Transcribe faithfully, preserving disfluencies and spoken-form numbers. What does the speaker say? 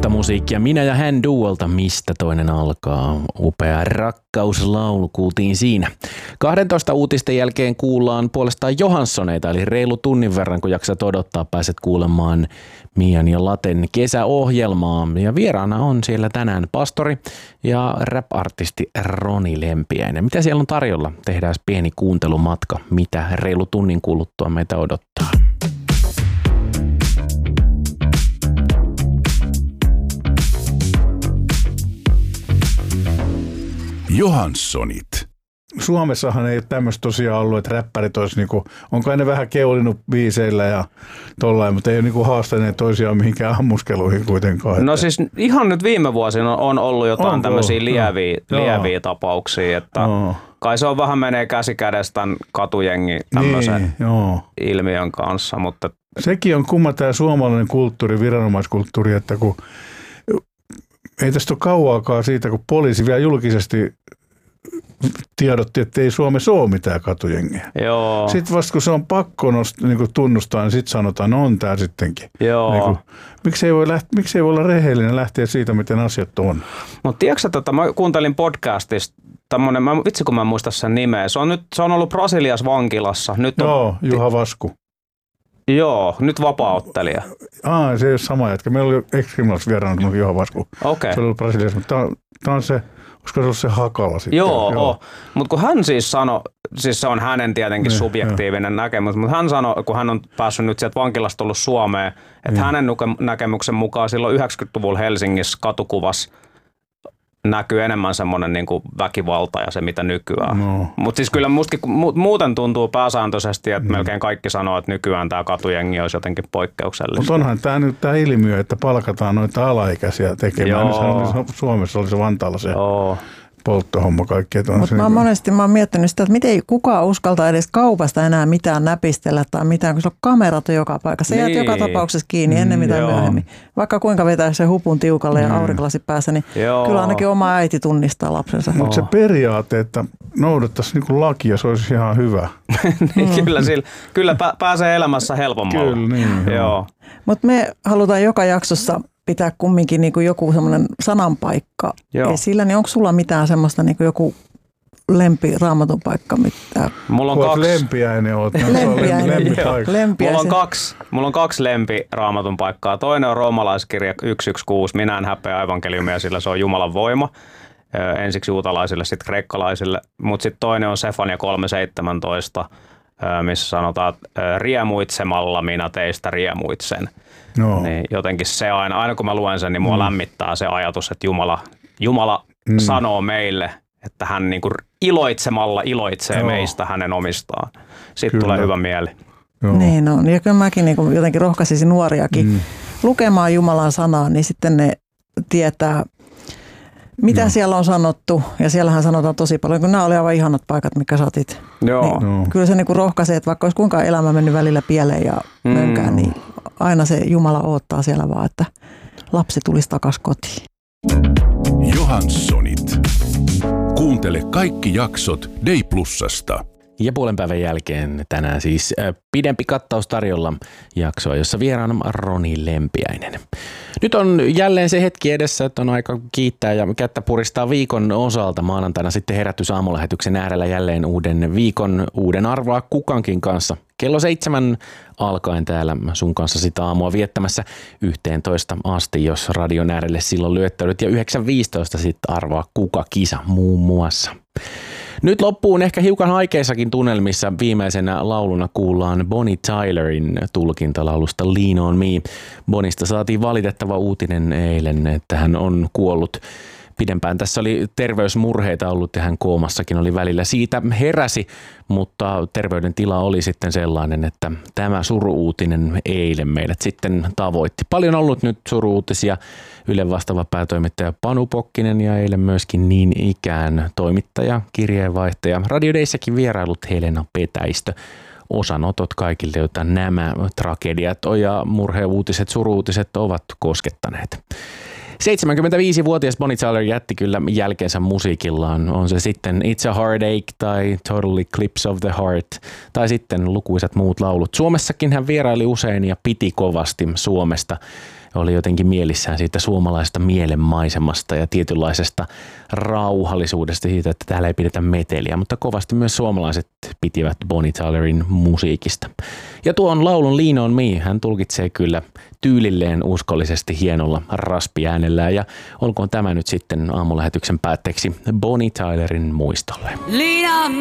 Uutta musiikkia Minä ja hän duolta, mistä toinen alkaa. Upea rakkauslaulu kuultiin siinä. kahdentoista uutisten jälkeen kuullaan puolestaan Johanssoneita, eli reilu tunnin verran, kun jaksat odottaa, pääset kuulemaan Mian ja Laten kesäohjelmaa. Ja vieraana on siellä tänään pastori ja rap-artisti Roni Lempiäinen. Mitä siellä on tarjolla? Tehdään pieni kuuntelumatka, mitä reilu tunnin kuluttua meitä odottaa. Johanssonit. Suomessahan ei ole tämmöistä tosiaan ollut, että räppärit olisi niinku, on kai ne vähän keulinut biiseillä ja tollain, mutta ei ole niinku haastaneet toisiaan mihinkään ammuskeluihin kuitenkaan. No siis ihan nyt viime vuosina on ollut jotain Onko? tämmöisiä lieviä, no. lieviä tapauksia, että no. kai se on vähän menee käsi kädessä tämän katujengi tämmöisen niin, ilmiön kanssa. Mutta sekin on kumma tämä suomalainen kulttuuri, viranomaiskulttuuri, että kun ei tästä ole kauaakaan siitä, kun poliisi vielä julkisesti tiedotti, että ei Suomessa ole mitään katujengiä. Joo. Sitten vasta kun se on pakko nost, niin tunnustaa, niin sitten sanotaan, no on tämä sittenkin. Joo. Niin kuin, miksi, ei voi läht, miksi ei voi olla rehellinen lähteä siitä, miten asiat on? Mutta tiedätkö, että mä kuuntelin podcastista, tämmönen, mä, vitsi kun mä en muista sen nimeä, se on, nyt, se on ollut Brasiliassa vankilassa. Nyt on, Joo, Juha Vasku. Joo, nyt vapaaottelija. Ah, se ei ole sama jätkä. Meillä oli ex-kriminaalis vieraana Juha Vasku. Okay. Se oli Brasiliassa, mutta tämä on, tämä on se, olisiko se ollut se Hakala sitten? Joo, Joo. mutta kun hän siis sanoi, siis se on hänen tietenkin ne, subjektiivinen jo. näkemys, mutta hän sanoi, kun hän on päässyt nyt sieltä vankilasta tullut Suomeen, että niin. hänen näkemyksen mukaan silloin yhdeksänkymmentäluvulla Helsingissä katukuvassa näkyy enemmän semmoinen niin kuin väkivalta ja se, mitä nykyään. No. Mutta siis kyllä mustakin muuten tuntuu pääsääntöisesti, että mm. melkein kaikki sanoo, että nykyään tämä katujengi olisi jotenkin poikkeuksellista. Mutta onhan tämä nyt tämä ilmiö, että palkataan noita alaikäisiä tekemään. Niin Suomessa oli se Vantaalla se Joo. polttohomma kaikki. Mutta mä, monesti, mä oon miettinyt sitä, että miten kukaan uskaltaa edes kaupasta enää mitään näpistellä tai mitään, kun se on kamerat joka paikassa. Niin. Jäät joka tapauksessa kiinni ennen mitä mm, myöhemmin. Vaikka kuinka vetää se hupun tiukalle ja mm. aurinkolasi päässä, niin joo. kyllä ainakin oma äiti tunnistaa lapsensa. Mutta se periaate, että noudattaisi niinku lakia, se olisi ihan hyvä. niin, kyllä sillä, kyllä pääsee elämässä helpommalla. Kyllä, niin. Joo. Mutta me halutaan joka jaksossa pitää kumminkin niin kuin joku semmoinen sananpaikka Joo. esillä, niin onko sulla mitään semmoista niin kuin joku lempi raamatun paikka? Mitä? Mulla on kaksi. Lempiäinen oot. Lempiäinen. Mulla on kaksi, mulla on kaksi lempi raamatun paikkaa. Toinen on roomalaiskirja yksi yksi kuusi. Minä en häpeä evankeliumia, sillä se on Jumalan voima. Ensiksi juutalaisille, sitten kreikkalaisille. Mutta sitten toinen on Sefania kolme seitsemäntoista, missä sanotaan, että riemuitsemalla minä teistä riemuitsen. No. Niin jotenkin se aina, aina kun mä luen sen, niin mua mm. lämmittää se ajatus, että Jumala, Jumala mm. sanoo meille, että hän niinku iloitsemalla iloitsee Joo. meistä hänen omistaan. Sitten kyllä. tulee hyvä mieli. Joo. Niin on. Ja kyllä mäkin niinku jotenkin rohkaisisin nuoriakin mm. lukemaan Jumalan sanaa, niin sitten ne tietää, mitä no. siellä on sanottu. Ja siellähän sanotaan tosi paljon, kun nämä oli aivan ihanat paikat, mikä sä otit. Joo. Niin no. Kyllä se niinku rohkaisee, että vaikka olisi kuinka elämä mennyt välillä pieleen ja mm. mönkään, niin aina se Jumala odottaa siellä vaan, että lapsi tulisi takaisin kotiin. Johanssonit. Kuuntele kaikki jaksot Day Plusasta. Ja puolen päivän jälkeen tänään siis pidempi kattaus tarjolla jaksoa, jossa vieraana Roni Lempiäinen. Nyt on jälleen se hetki edessä, että on aika kiittää ja kättä puristaa viikon osalta. Maanantaina sitten herätys aamulähetyksen äärellä jälleen uuden viikon, uuden Arvaa kukankin kanssa. Kello seitsemän alkaen täällä sun kanssa sitä aamua viettämässä yhteentoista asti, jos radion äärelle silloin lyöttäydyt. Ja yhdeksän viisitoista sitten Arvaa kuka kisa muun muassa. Nyt loppuun ehkä hiukan haikeissakin tunnelmissa viimeisenä lauluna kuullaan Bonnie Tylerin tulkintalaulusta Lean on Me. Bonista saatiin valitettava uutinen eilen, että hän on kuollut. Pidempään tässä oli terveysmurheita ollut ja hän koomassakin oli välillä. Siitä heräsi, mutta terveydentila oli sitten sellainen, että tämä suru-uutinen eilen meidät sitten tavoitti. Paljon ollut nyt suru-uutisia. Ylen vastaava päätoimittaja Panu Pokkinen ja eilen myöskin niin ikään toimittaja, kirjeenvaihtaja. Radio Dayssäkin vierailut Helena Petäistö. Osanotot kaikille, joita nämä tragediat ja murheuutiset, suru-uutiset ovat koskettaneet. seitsemänkymmentäviisivuotias Bonnie Tyler jätti kyllä jälkeensä musiikillaan. On se sitten It's a Heartache tai Total Eclipse of the Heart tai sitten lukuisat muut laulut. Suomessakin hän vieraili usein ja piti kovasti Suomesta. oli jotenkin mielissään siitä suomalaisesta mielenmaisemasta ja tietynlaisesta rauhallisuudesta siitä, että täällä ei pidetä meteliä, mutta kovasti myös suomalaiset pitivät Bonnie Tylerin musiikista. Ja tuon laulun Lean on Me hän tulkitsee kyllä tyylilleen uskollisesti hienolla raspiäänellään ja olkoon tämä nyt sitten aamulähetyksen päätteeksi Bonnie Tylerin muistolle. Lean on